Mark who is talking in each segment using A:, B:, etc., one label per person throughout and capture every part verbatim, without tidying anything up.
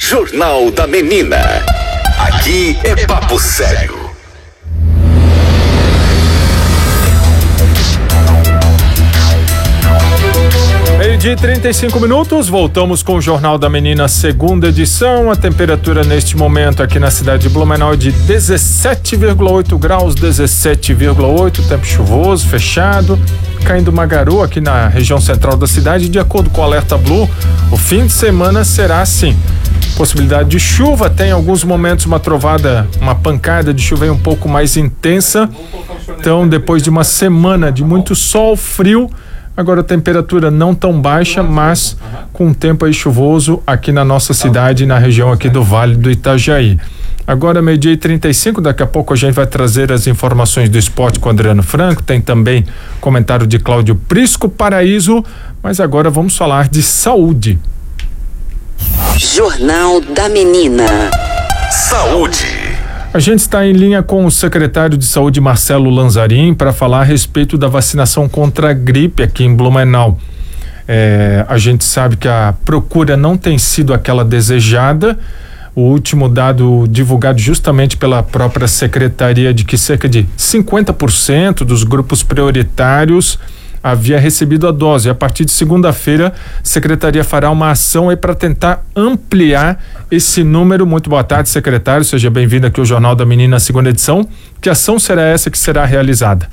A: Jornal da Menina. Aqui é papo sério.
B: Meio-dia e trinta e cinco minutos, voltamos com o Jornal da Menina, segunda edição. A temperatura neste momento aqui na cidade de Blumenau é de dezessete vírgula oito graus, dezessete vírgula oito, tempo chuvoso, fechado, caindo uma garoa aqui na região central da cidade. De acordo com o Alerta Blue, o fim de semana será assim. Possibilidade de chuva, tem alguns momentos uma trovada, uma pancada de chuva aí um pouco mais intensa. Então, depois de uma semana de muito sol, frio, agora a temperatura não tão baixa, mas com tempo aí chuvoso aqui na nossa cidade, na região aqui do Vale do Itajaí. Agora meio-dia e trinta e cinco, daqui a pouco a gente vai trazer as informações do esporte com o Adriano Franco, tem também comentário de Cláudio Prisco Paraíso, mas agora vamos falar de saúde.
C: Jornal da Menina.
A: Saúde.
B: A gente está em linha com o secretário de Saúde, Marcelo Lanzarin, para falar a respeito da vacinação contra a gripe aqui em Blumenau. É, a gente sabe que a procura não tem sido aquela desejada. O último dado divulgado justamente pela própria secretaria de que cerca de cinquenta por cento dos grupos prioritários havia recebido a dose. A partir de segunda-feira, a secretaria fará uma ação aí para tentar ampliar esse número. Muito boa tarde, secretário, seja bem-vindo aqui ao Jornal da Menina, segunda edição. Que ação será essa que será realizada?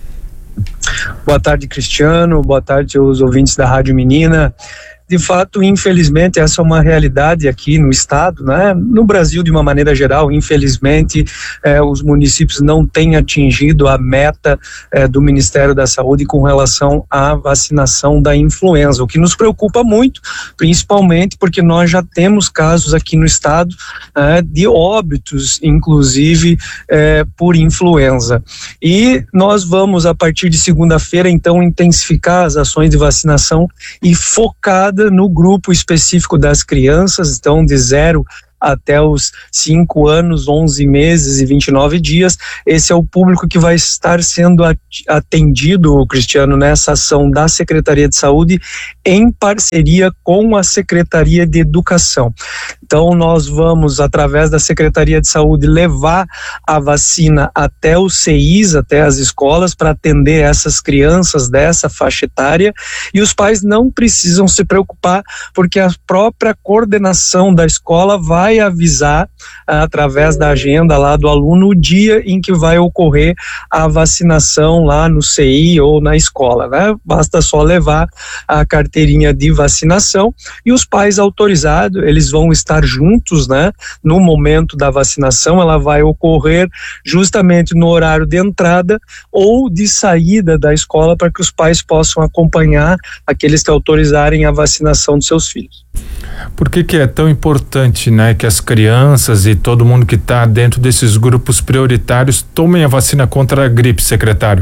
D: Boa tarde, Cristiano, boa tarde aos ouvintes da Rádio Menina. De fato, infelizmente, essa é uma realidade aqui no estado, né? No Brasil, de uma maneira geral, infelizmente, eh, os municípios não têm atingido a meta eh, do Ministério da Saúde com relação à vacinação da influenza, o que nos preocupa muito, principalmente porque nós já temos casos aqui no estado eh, de óbitos, inclusive, eh, por influenza. E nós vamos, a partir de segunda-feira, então, intensificar as ações de vacinação e focada no grupo específico das crianças, então de zero até os cinco anos, onze meses e vinte e nove dias. Esse é o público que vai estar sendo atendido, Cristiano, nessa ação da Secretaria de Saúde em parceria com a Secretaria de Educação. Então nós vamos, através da Secretaria de Saúde, levar a vacina até os C Is, até as escolas, para atender essas crianças dessa faixa etária, e os pais não precisam se preocupar, porque a própria coordenação da escola vai vai avisar através da agenda lá do aluno o dia em que vai ocorrer a vacinação lá no C I ou na escola, né? Basta só levar a carteirinha de vacinação e os pais autorizados, eles vão estar juntos, né? No momento da vacinação, ela vai ocorrer justamente no horário de entrada ou de saída da escola, para que os pais possam acompanhar aqueles que autorizarem a vacinação dos seus filhos.
B: Por que que é tão importante, né, que as crianças e todo mundo que está dentro desses grupos prioritários tomem a vacina contra a gripe, secretário?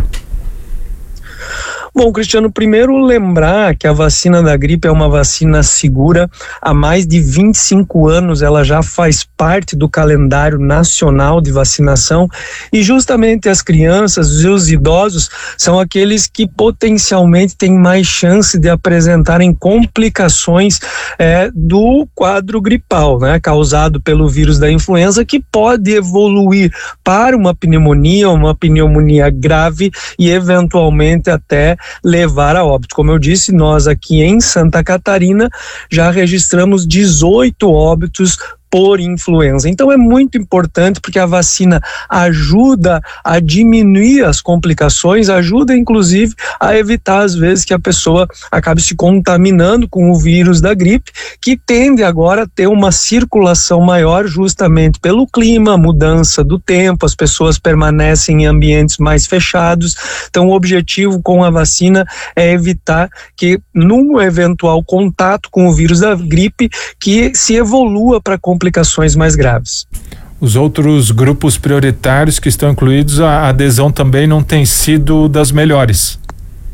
D: Bom, Cristiano, primeiro lembrar que a vacina da gripe é uma vacina segura. Há mais de vinte e cinco anos ela já faz parte do calendário nacional de vacinação, e justamente as crianças e os idosos são aqueles que potencialmente têm mais chance de apresentarem complicações é, do quadro gripal, né, causado pelo vírus da influenza, que pode evoluir para uma pneumonia, uma pneumonia grave e eventualmente até levar a óbito. Como eu disse, nós aqui em Santa Catarina já registramos dezoito óbitos por influenza. Então é muito importante, porque a vacina ajuda a diminuir as complicações, ajuda inclusive a evitar às vezes que a pessoa acabe se contaminando com o vírus da gripe, que tende agora a ter uma circulação maior justamente pelo clima, mudança do tempo, as pessoas permanecem em ambientes mais fechados. Então o objetivo com a vacina é evitar que num eventual contato com o vírus da gripe, que se evolua para complicações mais graves.
B: Os outros grupos prioritários que estão incluídos, a adesão também não tem sido das melhores.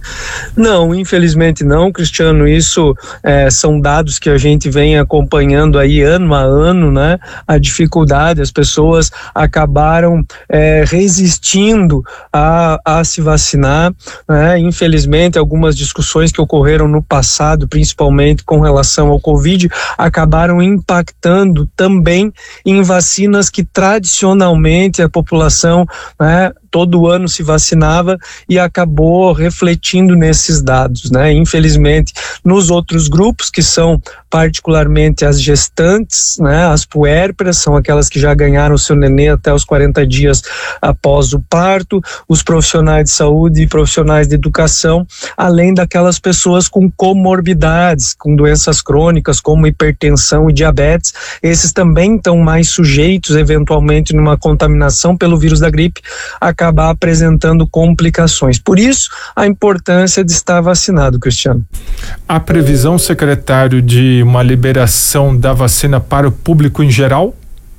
D: Não, infelizmente não, Cristiano. Isso é, são dados que a gente vem acompanhando aí ano a ano, né? A dificuldade, as pessoas acabaram é, resistindo a, a se vacinar, né? Infelizmente, algumas discussões que ocorreram no passado, principalmente com relação ao Covid, acabaram impactando também em vacinas que tradicionalmente a população, né, todo ano se vacinava e acabou refletindo nesses dados, né? Infelizmente, nos outros grupos, que são particularmente as gestantes, né? As puérperas, são aquelas que já ganharam o seu nenê até os quarenta dias após o parto, os profissionais de saúde e profissionais de educação, além daquelas pessoas com comorbidades, com doenças crônicas como hipertensão e diabetes. Esses também estão mais sujeitos, eventualmente, numa contaminação pelo vírus da gripe, acabar apresentando complicações. Por isso, a importância de estar vacinado, Cristiano.
B: A previsão, secretário, de uma liberação da vacina para o público em geral?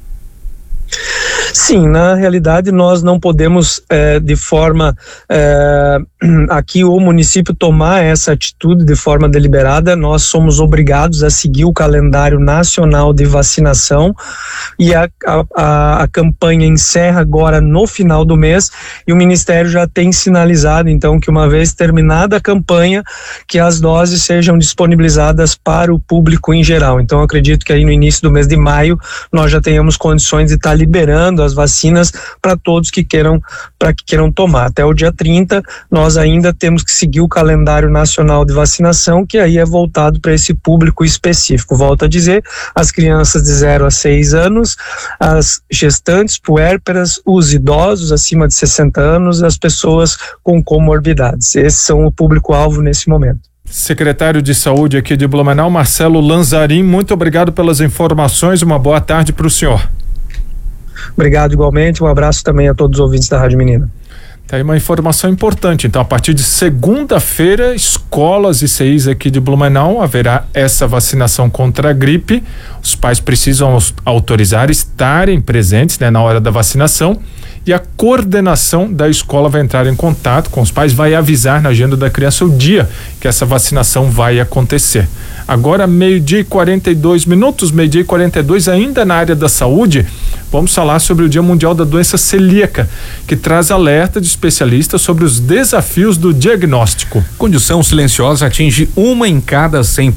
D: Sim, na realidade nós não podemos eh, de forma eh, aqui o município tomar essa atitude de forma deliberada. Nós somos obrigados a seguir o calendário nacional de vacinação e a, a, a campanha encerra agora no final do mês, e o Ministério já tem sinalizado então que, uma vez terminada a campanha, que as doses sejam disponibilizadas para o público em geral. Então acredito que aí no início do mês de maio nós já tenhamos condições de estar liberando as vacinas para todos que queiram, para que queiram tomar. Até o dia trinta nós ainda temos que seguir o calendário nacional de vacinação, que aí é voltado para esse público específico. Volto a dizer, as crianças de zero a seis anos, as gestantes, puérperas, os idosos acima de sessenta anos, as pessoas com comorbidades. Esses são o público-alvo nesse momento.
B: Secretário de Saúde aqui de Blumenau, Marcelo Lanzarin, muito obrigado pelas informações, uma boa tarde para o senhor.
D: Obrigado igualmente, um abraço também a todos os ouvintes da Rádio Menina.
B: Tá aí uma informação importante. Então, a partir de segunda-feira, escolas e C Is aqui de Blumenau haverá essa vacinação contra a gripe. Os pais precisam autorizar estarem presentes, né, na hora da vacinação, e a coordenação da escola vai entrar em contato com os pais, vai avisar na agenda da criança o dia que essa vacinação vai acontecer. Agora, meio-dia e quarenta e dois minutos, meio-dia e quarenta e dois, ainda na área da saúde, vamos falar sobre o Dia Mundial da Doença Celíaca, que traz alerta de especialistas sobre os desafios do diagnóstico.
C: Condição silenciosa atinge uma em cada cem